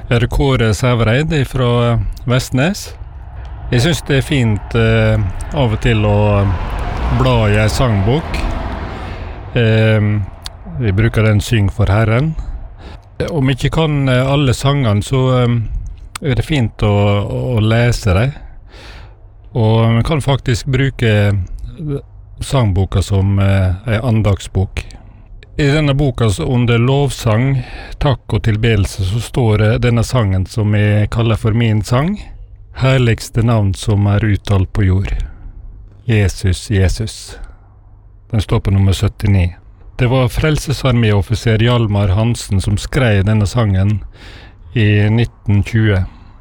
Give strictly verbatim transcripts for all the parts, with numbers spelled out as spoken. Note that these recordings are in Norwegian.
Er det Kåre Sævareid fra Vestnes. Jeg synes det er fint eh, av og til å bla i en sangbok. Eh, vi bruker den Syng for Herren. Om jeg ikke kan alle sangene, så eh, er det fint å, å lese dem. Og man kan faktisk bruke sangboka som eh, en andagsbok. I denne boka under lovsang, takk og tilbedelse, så står det denne sangen som jeg kaller for min sang. Herligste navn som er uttalt på jord. Jesus, Jesus. Den står på nummer syttini. Det var Frelsesarmé-offiser Hjalmar Hansen som skrev denne sangen i nitten tjue.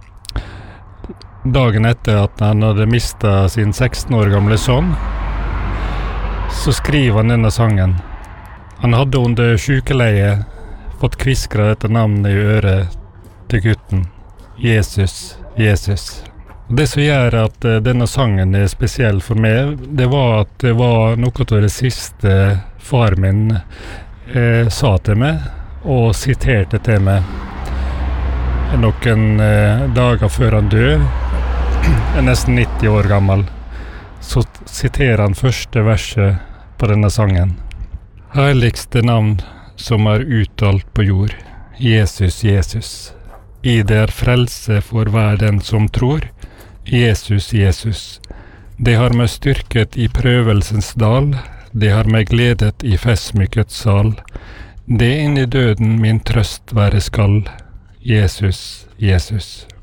Dagen etter at han hadde mistet sin seksten år gamle sønn, så skriver han denne sangen. Han hadde under sykeleie fått kviskret dette navnet i øret til gutten. Jesus, Jesus. Det som gjør at uh, denne sangen er spesiell for meg, det var at det var noe av det siste far min uh, sa til meg, og siterte til meg noen uh, dager før han døde. Er nesten nitti år gammel. Så siterer han første verset på denne sangen. Herligste navn som er uttalt på jord, Jesus, Jesus. I det er frelse for hver den som tror, Jesus, Jesus. Det har meg styrket i prøvelsens dal, det har meg gledet i festmykkets sal. Det inn i døden min trøst være skal, Jesus, Jesus.